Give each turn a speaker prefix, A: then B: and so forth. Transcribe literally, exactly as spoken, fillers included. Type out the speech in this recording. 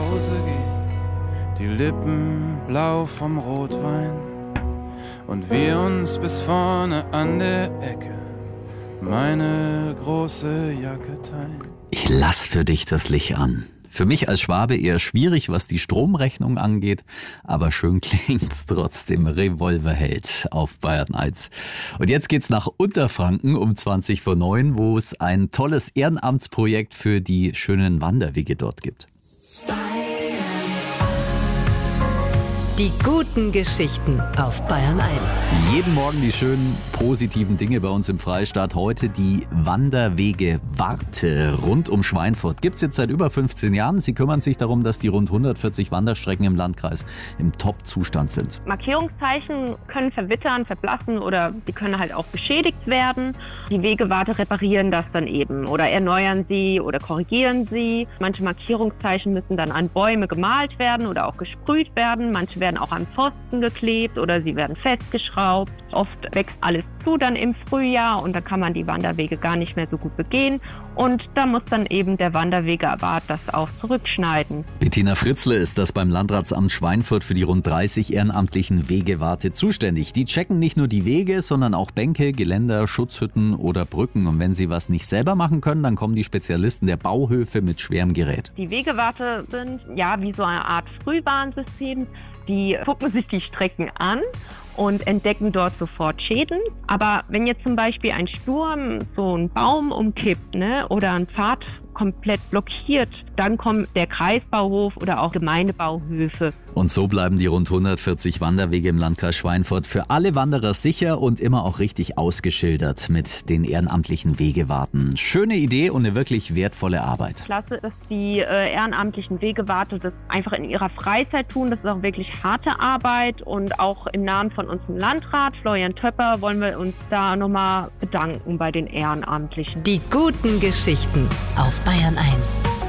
A: Hause gehen, die Lippen blau vom Rotwein und wir uns bis vorne an der Ecke meine große Jacke teilen.
B: Ich lass für dich das Licht an. Für mich als Schwabe eher schwierig, was die Stromrechnung angeht, aber schön klingt's trotzdem. Revolverheld auf Bayern eins. Und jetzt geht's nach Unterfranken um zwanzig vor neun, wo es ein tolles Ehrenamtsprojekt für die schönen Wanderwege dort gibt.
C: Die guten Geschichten auf Bayern eins.
B: Jeden Morgen die schönen positiven Dinge bei uns im Freistaat. Heute die Wanderwege Warte rund um Schweinfurt. Gibt's jetzt seit über fünfzehn Jahren. Sie kümmern sich darum, dass die rund hundertvierzig Wanderstrecken im Landkreis im Top-Zustand sind.
D: Markierungszeichen können verwittern, verblassen oder sie können halt auch beschädigt werden. Die Wegewarte reparieren das dann eben oder erneuern sie oder korrigieren sie. Manche Markierungszeichen müssen dann an Bäume gemalt werden oder auch gesprüht werden. Manche werden auch an Pfosten geklebt oder sie werden festgeschraubt. Oft wächst alles zu dann im Frühjahr und dann kann man die Wanderwege gar nicht mehr so gut begehen. Und da muss dann eben der Wanderwegewart das auch zurückschneiden.
B: Bettina Fritzle ist das beim Landratsamt Schweinfurt für die rund dreißig ehrenamtlichen Wegewarte zuständig. Die checken nicht nur die Wege, sondern auch Bänke, Geländer, Schutzhütten oder Brücken. Und wenn sie was nicht selber machen können, dann kommen die Spezialisten der Bauhöfe mit schwerem Gerät.
D: Die Wegewarte sind ja wie so eine Art Frühwarnsystem. Die gucken sich die Strecken an und entdecken dort sofort Schäden. Aber wenn jetzt zum Beispiel ein Sturm so einen Baum umkippt, ne, oder ein Pfad komplett blockiert, dann kommt der Kreisbauhof oder auch Gemeindebauhöfe.
B: Und so bleiben die rund hundertvierzig Wanderwege im Landkreis Schweinfurt für alle Wanderer sicher und immer auch richtig ausgeschildert mit den ehrenamtlichen Wegewarten. Schöne Idee und eine wirklich wertvolle Arbeit.
D: Klasse, dass die äh, ehrenamtlichen Wegewarte das einfach in ihrer Freizeit tun. Das ist auch wirklich harte Arbeit und auch im Namen von unserem Landrat, Florian Töpper, wollen wir uns da nochmal bedanken bei den Ehrenamtlichen.
C: Die guten Geschichten auf Bayern eins.